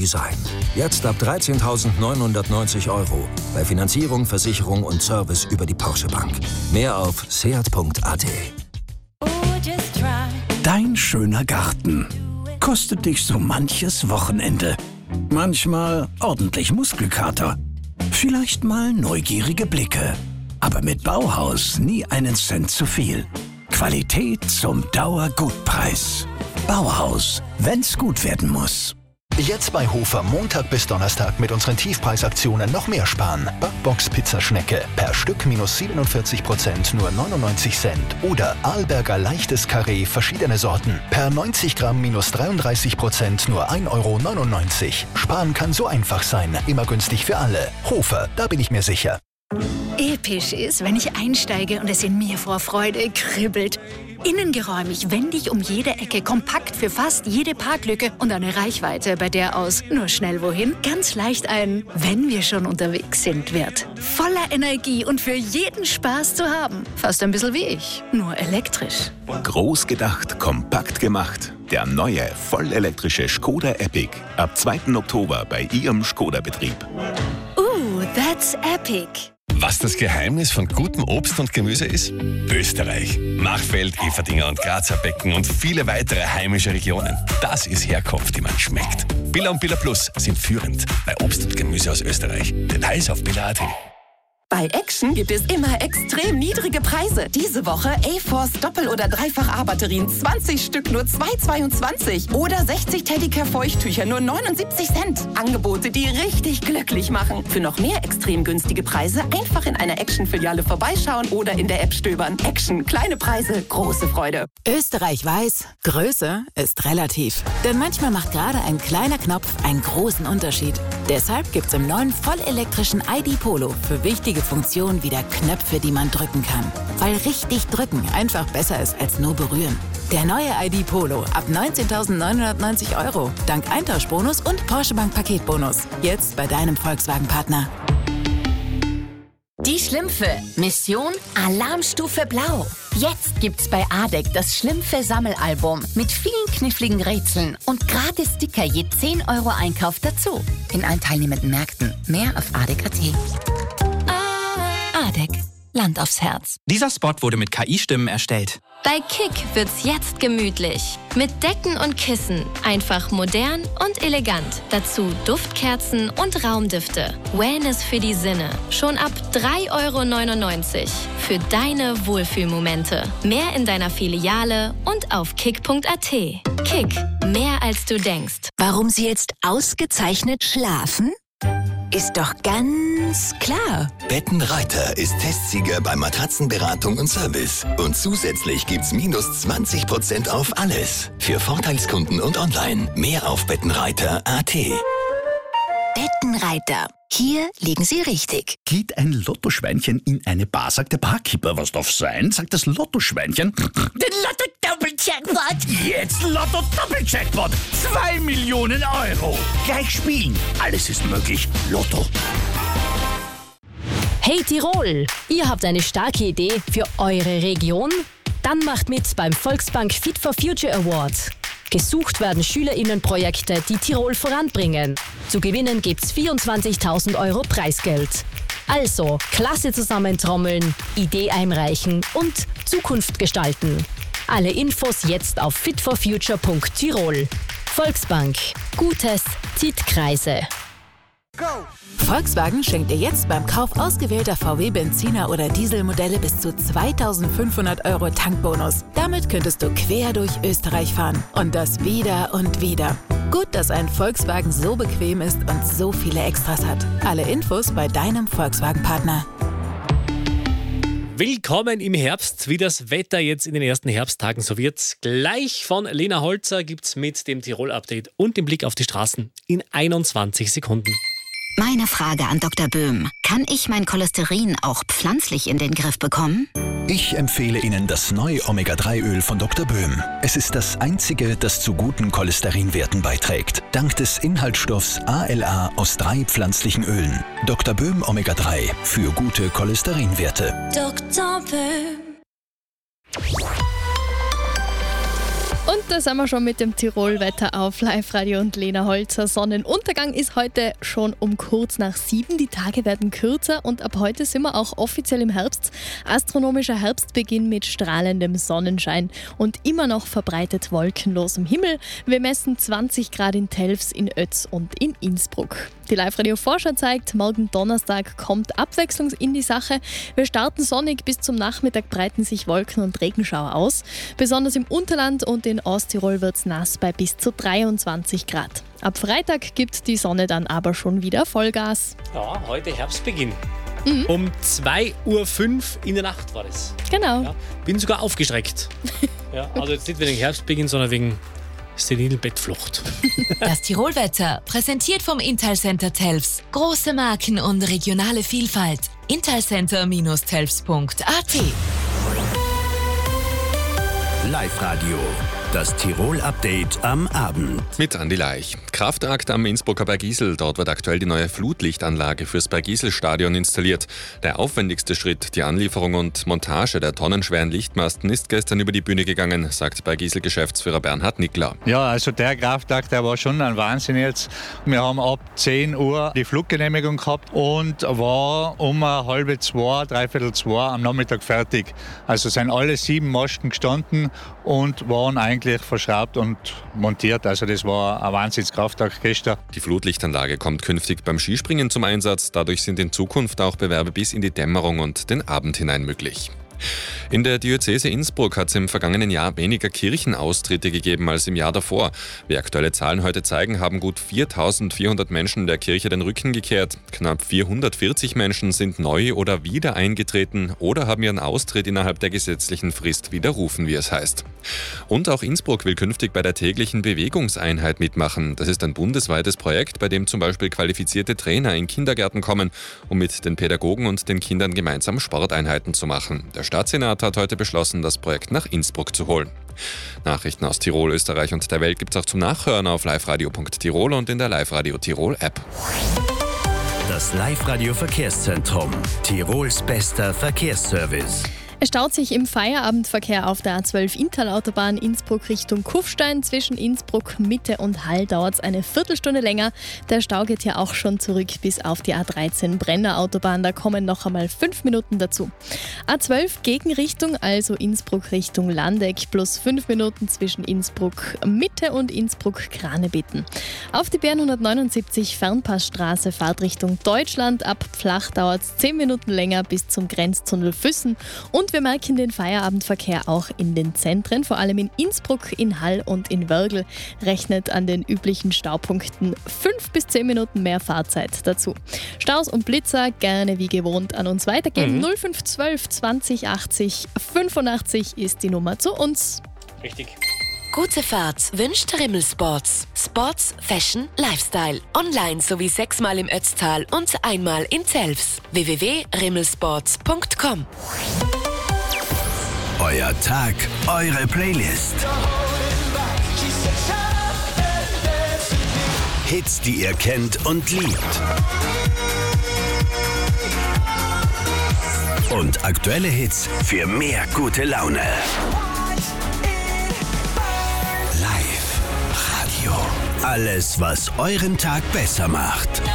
Design. Jetzt ab 13.990 €. Bei Finanzierung, Versicherung und Service über die Porsche Bank. Mehr auf seat.at. Dein schöner Garten kostet dich so manches Wochenende. Manchmal ordentlich Muskelkater. Vielleicht mal neugierige Blicke. Aber mit Bauhaus nie einen Cent zu viel. Qualität zum Dauergutpreis. Bauhaus, wenn's gut werden muss. Jetzt bei Hofer Montag bis Donnerstag mit unseren Tiefpreisaktionen noch mehr sparen. Backbox Pizzaschnecke per Stück minus 47%, nur 99 Cent. Oder Arlberger leichtes Karree, verschiedene Sorten. Per 90 Gramm minus 33%, nur 1,99 €. Sparen kann so einfach sein. Immer günstig für alle. Hofer, da bin ich mir sicher. Episch ist, wenn ich einsteige und es in mir vor Freude kribbelt. Innengeräumig, wendig um jede Ecke, kompakt für fast jede Parklücke und eine Reichweite, bei der aus nur schnell wohin ganz leicht ein "Wenn wir schon unterwegs sind" wird. Voller Energie und für jeden Spaß zu haben. Fast ein bisschen wie ich, nur elektrisch. Groß gedacht, kompakt gemacht. Der neue, vollelektrische Škoda Epic. Ab 2. Oktober bei Ihrem Škoda-Betrieb. That's epic. Was das Geheimnis von gutem Obst und Gemüse ist? Österreich. Machfeld, Everdinger und Grazer Becken und viele weitere heimische Regionen. Das ist Herkunft, die man schmeckt. Billa und Billa Plus sind führend bei Obst und Gemüse aus Österreich. Details auf billa.at. Bei Action gibt es immer extrem niedrige Preise. Diese Woche A-Force Doppel- oder Dreifach-A-Batterien 20 Stück nur 2,22 oder 60 Teddicare Feuchttücher nur 79 Cent. Angebote, die richtig glücklich machen. Für noch mehr extrem günstige Preise einfach in einer Action-Filiale vorbeischauen oder in der App stöbern. Action, kleine Preise, große Freude. Österreich weiß, Größe ist relativ. Denn manchmal macht gerade ein kleiner Knopf einen großen Unterschied. Deshalb gibt's im neuen vollelektrischen ID Polo für wichtige Funktionen wie der Knöpfe, die man drücken kann. Weil richtig drücken einfach besser ist als nur berühren. Der neue ID Polo ab 19.990 €. Dank Eintauschbonus und Porsche Bank Paketbonus. Jetzt bei deinem Volkswagen-Partner. Die Schlümpfe. Mission Alarmstufe Blau. Jetzt gibt's bei ADEC das Schlümpfe-Sammelalbum mit vielen kniffligen Rätseln und gratis Sticker je 10 € Einkauf dazu. In allen teilnehmenden Märkten. Mehr auf ADEC.at. ADEC. Land aufs Herz. Dieser Spot wurde mit KI-Stimmen erstellt. Bei Kick wird's jetzt gemütlich. Mit Decken und Kissen. Einfach modern und elegant. Dazu Duftkerzen und Raumdüfte. Wellness für die Sinne. Schon ab 3,99 € für deine Wohlfühlmomente. Mehr in deiner Filiale und auf kick.at. Kick. Mehr als du denkst. Warum Sie jetzt ausgezeichnet schlafen? Ist doch ganz klar. Bettenreiter ist Testsieger bei Matratzenberatung und Service. Und zusätzlich gibt's minus 20% auf alles. Für Vorteilskunden und online. Mehr auf bettenreiter.at. Bettenreiter. Hier liegen Sie richtig. Geht ein Lottoschweinchen in eine Bar, sagt der Barkeeper, was darf sein? Sagt das Lottoschweinchen. Den Lotto-Doppel-Jackpot! Jetzt Lotto-Doppel-Jackpot! 2 Millionen €! Gleich spielen! Alles ist möglich. Lotto. Hey Tirol! Ihr habt eine starke Idee für eure Region? Dann macht mit beim Volksbank Fit for Future Award. Gesucht werden SchülerInnenprojekte, die Tirol voranbringen. Zu gewinnen gibt's 24.000 € Preisgeld. Also, Klasse zusammentrommeln, Idee einreichen und Zukunft gestalten. Alle Infos jetzt auf fitforfuture.tirol. Volksbank. Gutes zieht Kreise. Volkswagen schenkt dir jetzt beim Kauf ausgewählter VW-Benziner- oder Dieselmodelle bis zu 2.500 € Tankbonus. Damit könntest du quer durch Österreich fahren. Und das wieder und wieder. Gut, dass ein Volkswagen so bequem ist und so viele Extras hat. Alle Infos bei deinem Volkswagen-Partner. Willkommen im Herbst, wie das Wetter jetzt in den ersten Herbsttagen so wird. Gleich von Lena Holzer gibt's mit dem Tirol-Update und dem Blick auf die Straßen in 21 Sekunden. Meine Frage an Dr. Böhm. Kann ich mein Cholesterin auch pflanzlich in den Griff bekommen? Ich empfehle Ihnen das neue Omega-3-Öl von Dr. Böhm. Es ist das einzige, das zu guten Cholesterinwerten beiträgt. Dank des Inhaltsstoffs ALA aus 3 pflanzlichen Ölen. Dr. Böhm Omega-3 für gute Cholesterinwerte. Dr. Böhm. Und da sind wir schon mit dem Tirol-Wetter auf Live-Radio und Lena Holzer. Sonnenuntergang ist heute schon um kurz nach 7. Die Tage werden kürzer und ab heute sind wir auch offiziell im Herbst. Astronomischer Herbstbeginn mit strahlendem Sonnenschein und immer noch verbreitet wolkenlosem Himmel. Wir messen 20 Grad in Telfs, in Ötz und in Innsbruck. Die Live-Radio-Vorschau zeigt, morgen Donnerstag kommt Abwechslung in die Sache. Wir starten sonnig, bis zum Nachmittag breiten sich Wolken- und Regenschauer aus. Besonders im Unterland und in Osttirol wird es nass bei bis zu 23 Grad. Ab Freitag gibt die Sonne dann aber schon wieder Vollgas. Ja, heute Herbstbeginn. Um 2:05 Uhr in der Nacht war das. Genau. Ja, bin sogar aufgeschreckt. Ja, also jetzt nicht wegen Herbstbeginn, sondern wegen Senilbettflucht. Das Tirolwetter, präsentiert vom Intal-Center Telfs. Große Marken und regionale Vielfalt. intalcenter-telfs.at. Live-Radio, das Tirol-Update am Abend. Mit Andi Laich. Kraftakt am Innsbrucker Bergisel. Dort wird aktuell die neue Flutlichtanlage fürs Bergisel-Stadion installiert. Der aufwendigste Schritt, die Anlieferung und Montage der tonnenschweren Lichtmasten, ist gestern über die Bühne gegangen, sagt Bergisel-Geschäftsführer Bernhard Nickler. Ja, also der Kraftakt, der war schon ein Wahnsinn jetzt. Wir haben ab 10 Uhr die Fluggenehmigung gehabt und war um 1:30, 3:45 am Nachmittag fertig. Also sind alle 7 Masten gestanden und waren eigentlich verschraubt und montiert. Also das war ein Wahnsinnskraftakt gestern. Die Flutlichtanlage kommt künftig beim Skispringen zum Einsatz. Dadurch sind in Zukunft auch Bewerbe bis in die Dämmerung und den Abend hinein möglich. In der Diözese Innsbruck hat es im vergangenen Jahr weniger Kirchenaustritte gegeben als im Jahr davor. Wie aktuelle Zahlen heute zeigen, haben gut 4.400 Menschen der Kirche den Rücken gekehrt. Knapp 440 Menschen sind neu oder wieder eingetreten oder haben ihren Austritt innerhalb der gesetzlichen Frist widerrufen, wie es heißt. Und auch Innsbruck will künftig bei der täglichen Bewegungseinheit mitmachen. Das ist ein bundesweites Projekt, bei dem zum Beispiel qualifizierte Trainer in Kindergärten kommen, um mit den Pädagogen und den Kindern gemeinsam Sporteinheiten zu machen. Der Staatssenat hat heute beschlossen, das Projekt nach Innsbruck zu holen. Nachrichten aus Tirol, Österreich und der Welt gibt es auch zum Nachhören auf liveradio.tirol und in der Live-Radio Tirol App. Das Live-Radio Verkehrszentrum. Tirols bester Verkehrsservice. Es staut sich im Feierabendverkehr auf der A12 Intal-Autobahn Innsbruck Richtung Kufstein. Zwischen Innsbruck Mitte und Hall dauert es eine Viertelstunde länger. Der Stau geht ja auch schon zurück bis auf die A13 Brenner Autobahn. Da kommen noch einmal 5 Minuten dazu. A12 Gegenrichtung, also Innsbruck Richtung Landeck, plus 5 Minuten zwischen Innsbruck Mitte und Innsbruck Kranebitten. Auf die BR 179 Fernpassstraße Fahrtrichtung Deutschland. Ab Pflach dauert es 10 Minuten länger bis zum Grenztunnel Füssen. Und wir merken den Feierabendverkehr auch in den Zentren, vor allem in Innsbruck, in Hall und in Wörgl. Rechnet an den üblichen Staupunkten 5 bis 10 Minuten mehr Fahrzeit dazu. Staus und Blitzer gerne wie gewohnt an uns weitergeben. 0512 20 80 85 ist die Nummer zu uns. Richtig. Gute Fahrt wünscht Rimmel Sports. Sports, Fashion, Lifestyle. Online sowie 6-mal im Ötztal und einmal in Telfs. www.rimmelsports.com. Euer Tag, eure Playlist. Hits, die ihr kennt und liebt. Und aktuelle Hits für mehr gute Laune. Live Radio. Alles, was euren Tag besser macht.